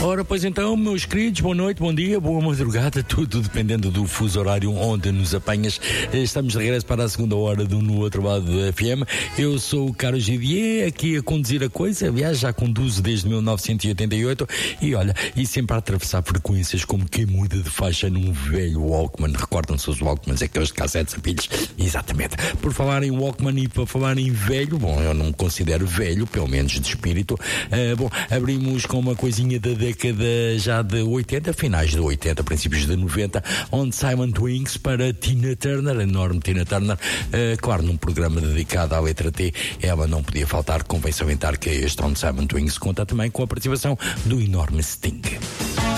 Ora, pois então, meus queridos, boa noite, bom dia, boa madrugada, tudo dependendo do fuso horário onde nos apanhas. Estamos de regresso para a segunda hora do No Outro Lado do FM. Eu sou o Carlos Givier, aqui a conduzir a coisa. Aliás, já conduzo desde 1988 e olha, e sempre a atravessar frequências como quem muda de faixa num velho Walkman. Recordam-se os Walkmans, aqueles de cassetes a pilhas? Exatamente. Por falar em Walkman e para falar em velho, bom, eu não me considero velho, pelo menos de espírito. Bom, abrimos com uma coisinha da década já de 80, finais de 80, princípios de 90, onde Simon Twins para Tina Turner, a enorme Tina Turner, claro, num programa dedicado à letra T, ela não podia faltar, convém salientar que este On Simon Twins conta também com a participação do enorme Sting.